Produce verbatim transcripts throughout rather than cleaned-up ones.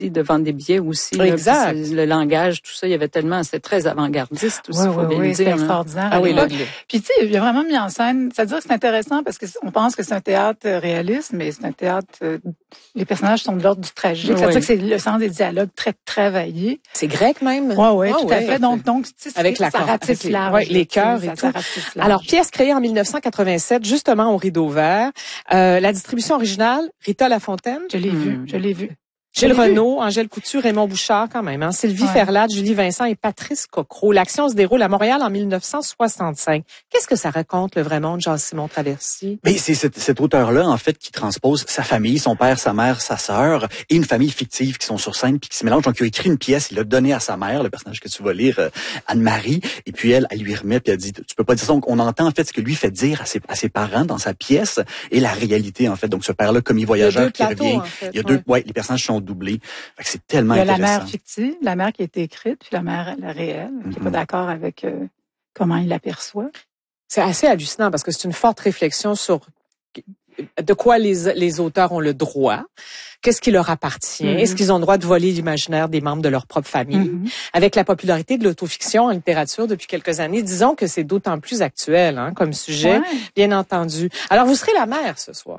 de vendre des billets aussi. Exact. Là, le langage, tout ça, il y avait tellement, c'était très avant-gardiste aussi, oui, faut oui, bien oui, le c'est dire. extraordinaire. Ah oui, là, le... Puis tu sais, il a vraiment mis en scène, c'est-à-dire que c'est intéressant parce que on pense que c'est un théâtre réaliste, mais c'est un théâtre, euh, les personnages sont de l'ordre du tragique. Oui. C'est-à-dire que c'est le sens des dialogues très travaillés. C'est grec même. Oui, oui, ah, tout ouais, à fait. Donc, donc, tu sais, avec la ça ratisse les, large. Ouais, les cœurs et ça, tout. ça ratisse large. Alors, pièce créée en mille neuf cent quatre-vingt-sept, justement au Rideau Vert. Euh, la distribution originale, Rita Lafontaine. Je l'ai Hmm. vu, je l'ai vu. Gilles Renaud, Angèle Couture, Raymond Bouchard quand même, hein? Sylvie Ouais. Ferlade, Julie Vincent et Patrice Cocro. L'action se déroule à Montréal en mille neuf cent soixante-cinq. Qu'est-ce que ça raconte, le vrai monde, Jean-Simon Traversy? Mais c'est cet, cet auteur-là, en fait, qui transpose sa famille, son père, sa mère, sa sœur, et une famille fictive qui sont sur scène puis qui se mélangent. Donc, il a écrit une pièce, il l'a donnée à sa mère, le personnage que tu vas lire, euh, Anne-Marie, et puis elle, elle lui remet, puis elle dit, tu peux pas dire ça. Donc, on entend, en fait, ce que lui fait dire à ses, à ses parents dans sa pièce et la réalité, en fait. Donc, ce père-là, commis voyageur qui plateaux, revient. en fait, il y a ouais. deux, ouais, les personnages sont doublés. Fait que c'est tellement Il y a la intéressant. mère fictive, la mère qui a été écrite, puis la mère la réelle, qui est pas Mm-hmm. d'accord avec euh, comment il l'aperçoit. C'est assez hallucinant parce que c'est une forte réflexion sur de quoi les, les auteurs ont le droit, qu'est-ce qui leur appartient, Mm-hmm. est-ce qu'ils ont le droit de voler l'imaginaire des membres de leur propre famille. Mm-hmm. Avec la popularité de l'autofiction en littérature depuis quelques années, disons que c'est d'autant plus actuel hein, comme sujet, Ouais. bien entendu. Alors, vous serez la mère ce soir.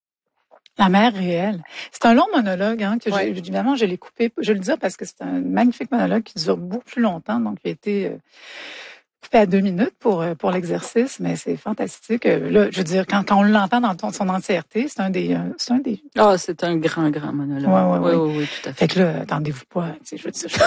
La mère réelle. C'est un long monologue, hein, que Ouais. j'ai, évidemment, je l'ai coupé. Je vais le dire parce que c'est un magnifique monologue qui dure beaucoup plus longtemps, donc il a été euh, coupé à deux minutes pour euh, pour l'exercice, mais c'est fantastique. Euh, Là, je veux dire, quand, quand on l'entend dans ton- son entièreté, c'est un des, euh, c'est un des. Ah, c'est un grand, grand monologue. Ouais, ouais, oui, ouais. oui, oui, tout à fait. Fait que là, attendez-vous pas, tu sais, je veux dire, je fais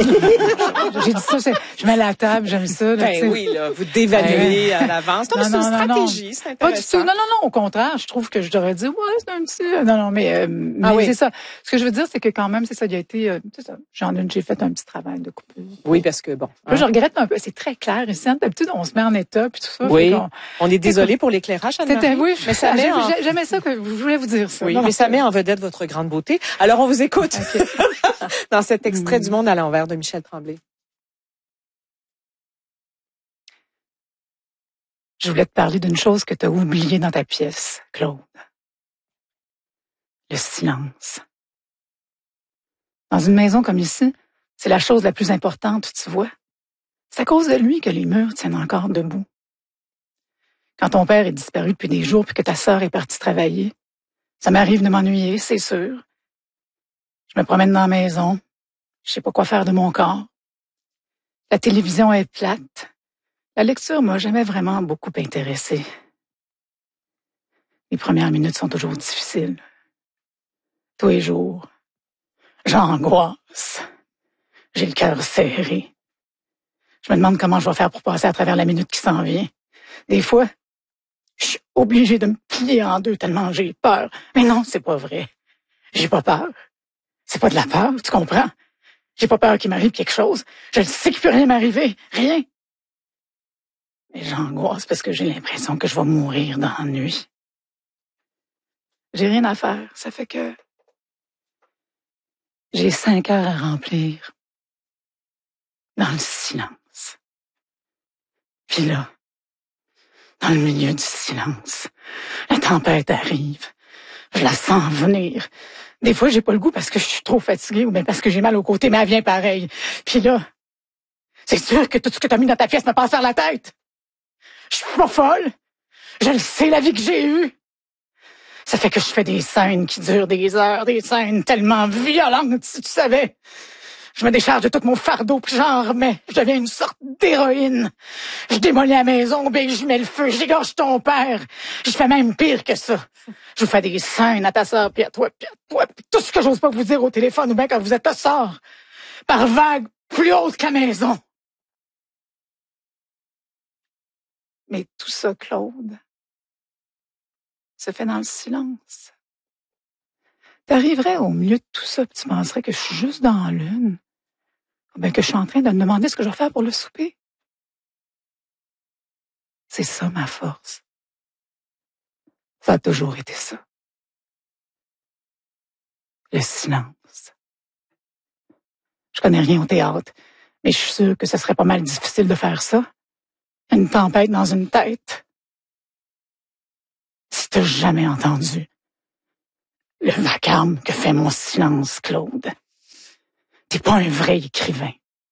ça. J'ai dit ça, c'est- je mets la table, j'aime ça. Là, tu sais. Ben oui, là, vous dévaluez à l'avance. Non, Non, c'est non, une non, non. stratégie, c'est Pas du intéressant. tout. Non, non, non. Au contraire, je trouve que je devrais dire, ouais, c'est un petit. Non, non, mais, euh, mais Ah oui. c'est ça. Ce que je veux dire, c'est que quand même, c'est ça, il a été. Euh, c'est ça. J'en ai, j'ai fait un petit travail de coupure. Oui, parce que bon. Là, je regrette un peu. C'est très clair ici. D'habitude, on se met en état puis tout ça. Oui. Fait qu'on- On est désolé pour l'éclairage, C'était, Anne-Marie. oui, mais ça met en... j'ai- j'aimais ça que je voulais vous dire ça. Oui, Non, mais non, ça met en vedette votre grande beauté. Alors, on vous écoute OK. dans cet extrait Mm. du Monde à l'envers de Michel Tremblay. Je voulais te parler d'une chose que tu as oubliée dans ta pièce, Claude. Le silence. Dans une maison comme ici, c'est la chose la plus importante, tu vois. C'est à cause de lui que les murs tiennent encore debout. Quand ton père est disparu depuis des jours puis que ta sœur est partie travailler, ça m'arrive de m'ennuyer, c'est sûr. Je me promène dans la maison, je sais pas quoi faire de mon corps. La télévision est plate. La lecture m'a jamais vraiment beaucoup intéressée. Les premières minutes sont toujours difficiles. Tous les jours, j'angoisse. J'ai le cœur serré. Je me demande comment je vais faire pour passer à travers la minute qui s'en vient. Des fois, je suis obligée de me plier en deux tellement j'ai peur. Mais non, c'est pas vrai. J'ai pas peur. C'est pas de la peur, tu comprends? J'ai pas peur qu'il m'arrive quelque chose. Je le sais qu'il peut rien m'arriver. Rien. Mais j'angoisse parce que j'ai l'impression que je vais mourir d'ennui. J'ai rien à faire. Ça fait que j'ai cinq heures à remplir dans le silence. Puis là, dans le milieu du silence, la tempête arrive. Je la sens venir. Des fois, j'ai pas le goût parce que je suis trop fatiguée ou bien parce que j'ai mal au côté, mais elle vient pareil. Puis là, c'est sûr que tout ce que t'as mis dans ta pièce me passe par la tête. Je suis pas folle. Je le sais, la vie que j'ai eue. Ça fait que je fais des scènes qui durent des heures, des scènes tellement violentes, si tu savais. Je me décharge de tout mon fardeau, puis j'en remets. Je deviens une sorte d'héroïne. Je démolis la maison, ben je mets le feu, j'égorge ton père. Je fais même pire que ça. Je vous fais des scènes à ta sœur, puis à toi, puis à toi, puis tout ce que j'ose pas vous dire au téléphone, ou bien quand vous êtes à sort, par vague plus haute que la maison. Mais tout ça, Claude, se fait dans le silence. T'arriverais au milieu de tout ça, puis tu penserais que je suis juste dans l'une. Ben, que je suis en train de me demander ce que je vais faire pour le souper. C'est ça ma force. Ça a toujours été ça. Le silence. Je connais rien au théâtre, mais je suis sûre que ce serait pas mal difficile de faire ça. Une tempête dans une tête. Si t'as jamais entendu le vacarme que fait mon silence, Claude. t'es pas un vrai écrivain.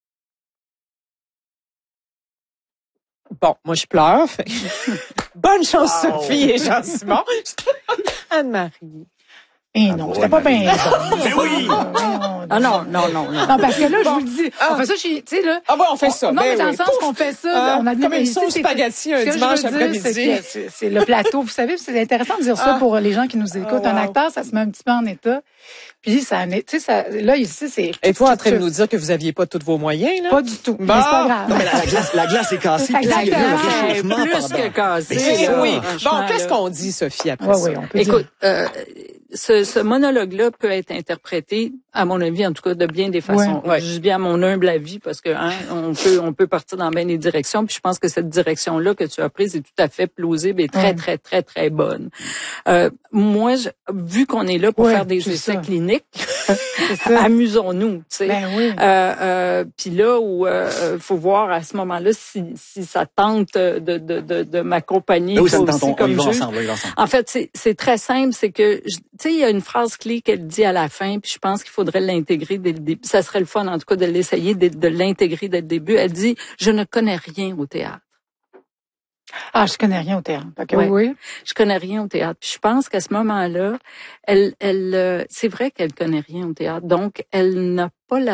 Bon, moi, je pleure. Bonne chance, wow. Sophie et Jean-Simon. Anne-Marie. Eh non, ah, c'était bon, pas bien. Mais oui! Ah non, non, non, non. Non, parce que là, je bon. vous le dis, ah. on fait ça chez, tu sais, là. Ah bon, on fait ça. On, non, ben mais dans oui. le sens Pouf. qu'on fait ça, ah, on a comme une sauce spaghetti un dimanche après-midi. C'est le plateau. Vous savez, c'est intéressant de dire ça ah. pour les gens qui nous écoutent. Oh, wow. Un acteur, ça se met un petit peu en état. Puis ça, tu sais, ça, là, ici, c'est... Êtes-vous en train de nous dire que vous aviez pas tous vos moyens, là? Pas du tout. Bon. Mais c'est pas grave. Non, mais la, la glace, la glace est cassée. Exactement. Plus plus que cassée. Oui, là, oui. Bon, qu'est-ce qu'on dit, Sophie, après ouais, ça? Oui, on peut Écoute, dire. euh, ce, ce monologue-là peut être interprété, à mon avis, en tout cas, de bien des façons. Ouais, ouais. Je dis bien à mon humble avis, parce que hein, on peut on peut partir dans bien des directions. Puis je pense que cette direction-là que tu as prise est tout à fait plausible et très, ouais. très, très, très bonne. Euh, moi, je, vu qu'on est là pour ouais, faire des essais ça. cliniques, amusons-nous, tu sais. Ben oui. Euh, euh, puis là où euh, faut voir à ce moment-là si si ça tente de de de, de m'accompagner oui, aussi on, comme on ensemble, oui, ensemble. En fait, c'est c'est très simple, c'est que tu sais il y a une phrase clé qu'elle dit à la fin, puis je pense qu'il faudrait l'intégrer dès le début. Ça serait le fun en tout cas de l'essayer de, de l'intégrer dès le début. Elle dit je ne connais rien au théâtre. Ah, je connais rien au théâtre. Okay, ouais. Oui. Je connais rien au théâtre. Puis je pense qu'à ce moment-là, elle, elle, euh, c'est vrai qu'elle connaît rien au théâtre. Donc, elle n'a pas la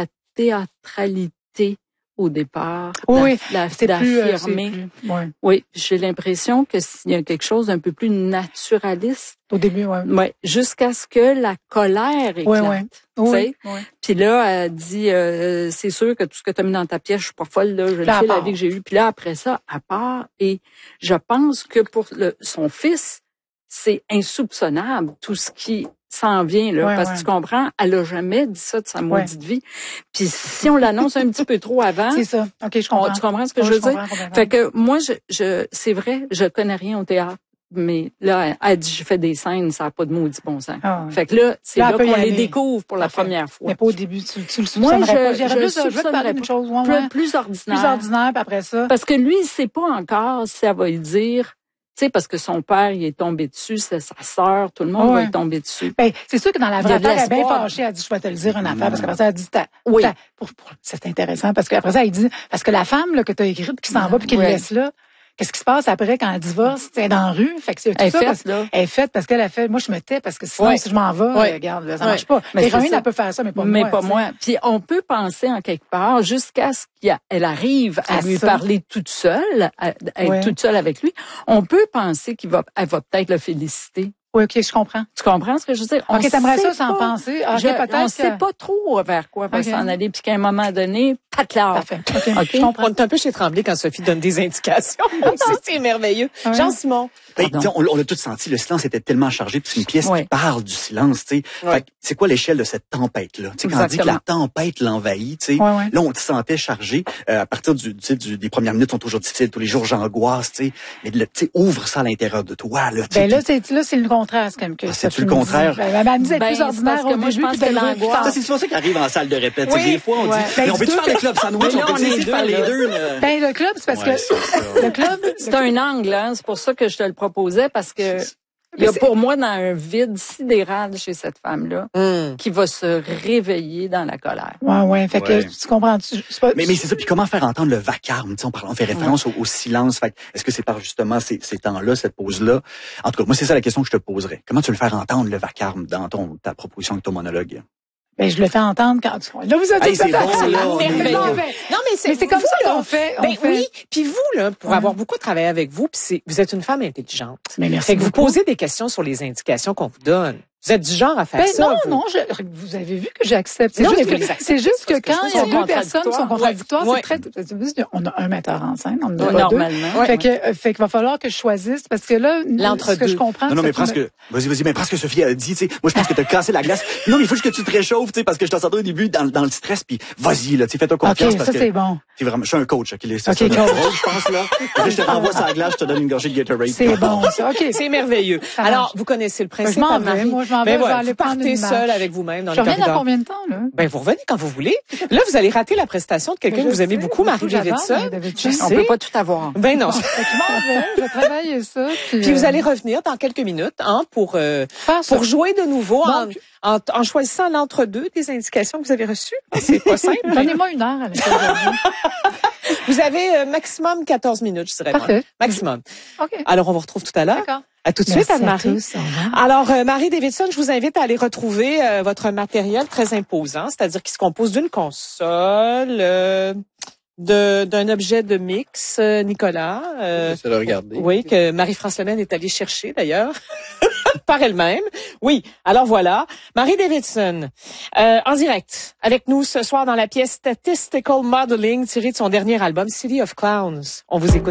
théâtralité au départ. Oui, la, c'est d'affirmer. Plus, euh, c'est plus, ouais. Oui, j'ai l'impression que s'il y a quelque chose d'un peu plus naturaliste. Au début, oui. Ouais, jusqu'à ce que la colère éclate. Oui, oui. Oui, oui. Puis là, elle dit, euh, c'est sûr que tout ce que tu as mis dans ta pièce, je suis pas folle, là, je le sais, la vie que j'ai eue. Puis là, après ça, elle part. Et je pense que pour le, son fils, c'est insoupçonnable, tout ce qui s'en vient, là. Ouais, parce ouais. que tu comprends, elle a jamais dit ça de sa maudite ouais. vie. Puis si on l'annonce un petit peu trop avant. C'est ça. OK, je comprends. On, tu comprends ce que oui, je veux je dire? Fait que moi, je, je, c'est vrai, je connais rien au théâtre. Mais là, elle dit, je fais des scènes, ça n'a pas de maudit bon sens. Ah ouais. Fait que là, c'est là, là qu'on les découvre pour la première fois. Mais pas au début, tu, tu le Moi, je, pas. je, plus, je, je veux te parler d'une chose. Ouais, plus, ouais. plus ordinaire. Plus ordinaire, puis après ça. Parce que lui, il sait pas encore si elle va lui dire, tu sais, parce que son père, il est tombé dessus, c'est sa sœur, tout le monde ouais. va y tomber dessus. Ben, c'est sûr que dans la vraie affaire, elle est bien fâchée, elle dit, je vais te le dire une affaire, parce qu'après ça, elle dit, t'as, oui. t'as, pour, pour, c'est intéressant, parce qu'après ça, elle dit, parce que la femme, là, que t'as écrite, qui s'en va, puis qui ouais. le laisse là, qu'est-ce qui se passe après quand elle divorce? Elle est dans la rue. Fait que c'est tout elle ça. Fait, parce, là. Elle est faite parce qu'elle a fait, moi, je me tais parce que sinon, ouais. si je m'en vais, ouais. regarde, ça ouais. marche pas. L'héroïne, elle peut faire ça, mais pas mais moi. Mais pas moi. Puis on peut penser en quelque part jusqu'à ce qu'elle arrive à, à lui ça. parler toute seule, à, à être ouais. toute seule avec lui. On peut penser qu'il va, elle va peut-être le féliciter. Oui, OK, je comprends. Tu comprends ce que je veux dire? On OK, t'aimerais ça sans penser? Okay, je, peut-être on que... sait pas trop vers quoi va okay. s'en aller, puis qu'à un moment donné, patlar. Parfait. OK, okay. Je comprends. On est un peu chez Tremblay quand Sophie donne des indications. C'est merveilleux. Ouais. Jean-Simon. Ben, on, on l'a tout senti, le silence était tellement chargé, puis c'est une pièce ouais. qui parle du silence, tu sais. Ouais. C'est quoi l'échelle de cette tempête-là? Tu sais, quand on dit que la tempête l'envahit, tu sais, ouais, ouais. là, on te sentait chargé. Euh, à partir du, tu sais, du, des premières minutes sont toujours difficiles, tous les jours j'angoisse, tu sais. Mais tu sais, ouvre ça à l'intérieur de toi, là. Ben là, c'est là, c'est le contraire, c'est comme que. Ah, c'est le contraire. Ben, elle me disait plus ordinaire au début, puis de l'angoisse. C'est pour ça qu'elle arrive en salle de répète. Des fois, on dit, mais on peut-tu faire le club sandwich? On peut essayer de faire les deux, là. Ben, le club, c'est parce que, le club. C'est un angle, hein. C'est pour ça que je te le proposais, parce que il y a pour moi dans un vide sidéral chez cette femme-là mm. qui va se réveiller dans la colère. Ouais, ouais. Fait ouais. que tu comprends. Tu, pas, mais mais c'est ça. Puis comment faire entendre le vacarme? Tu sais, on parle, on fait référence ouais. au, au silence. Fait est-ce que c'est par justement ces, ces temps-là, cette pause-là? En tout cas, moi c'est ça la question que je te poserais. Comment tu veux le faire entendre le vacarme dans ton ta proposition avec ton monologue? Ben, je le fais entendre quand tu... Là, vous êtes hey, c'est bon, là, non, mais c'est, mais c'est comme ça qu'on fait. Ben fait... oui. Puis vous, là, pour ouais. avoir beaucoup travaillé avec vous, puis c'est, vous êtes une femme intelligente. Mais merci. Fait que vous posez des questions sur les indications qu'on vous donne. Vous êtes du genre à faire ben ça. Non, vous. non, je, vous avez vu que j'accepte. C'est juste que, c'est juste que quand il y a deux personnes qui sont contradictoires, ouais. c'est très, on a un metteur en scène, on en a ouais, pas normalement. deux. Ouais. Fait que, fait qu'il va falloir que je choisisse parce que là, ce que je comprends. Non, non, mais presque, me... vas-y, vas-y, mais presque Sophie a dit, tu sais, moi, je pense que t'as cassé la glace. Non, mais il faut juste que tu te réchauffes, tu sais, parce que je t'en sentais au début dans, dans le stress, puis vas-y, là, tu sais, fais-toi confiance. OK, parce ça, que c'est bon. C'est vraiment, je suis un coach, OK, c'est okay, ça, je pense, là. Je te renvoie sur la glace, je te donne une gorgée de Gatorade. C'est bon, ça, OK. C'est merveilleux. Alors, vous connaissez le principe, Anne-Marie. Moi, je m'en vais, Ben je vais voilà, aller vous prendre partez une seul marche. avec vous-même dans Je le reviens dans corridor. combien de temps, là? Ben, vous revenez quand vous voulez. Là, vous allez rater la prestation de quelqu'un Mais que je vous aimez sais, beaucoup, beaucoup, j'adore Marie-Davidson. Marie-Davidson. Je On sais. peut pas tout avoir. Ben non. Fait que je m'en vais, je vais travailler ça. Puis, Puis vous euh, allez revenir dans quelques minutes, hein, pour, euh, faire ça. pour jouer de nouveau en, Donc- en, en choisissant l'entre-deux des indications que vous avez reçues. C'est pas simple. Donnez-moi une heure à l'école aujourd'hui. Vous avez euh, maximum quatorze minutes, je dirais. moi. Parfait. Maximum. OK. Alors, on vous retrouve tout à l'heure. D'accord. À tout de Merci suite, à Anne-Marie. tous. Au revoir. Alors, euh, Marie-Davidson, je vous invite à aller retrouver euh, votre matériel très imposant, c'est-à-dire qui se compose d'une console, euh, de d'un objet de mix, euh, Nicolas. Euh, J'essaie de regarder. oui, que Marie-France Lemaine est allée chercher d'ailleurs. Par elle-même. Oui. Alors voilà. Marie-Davidson, euh, en direct avec nous ce soir dans la pièce Statistical Modeling tirée de son dernier album City of Clowns. On vous écoute.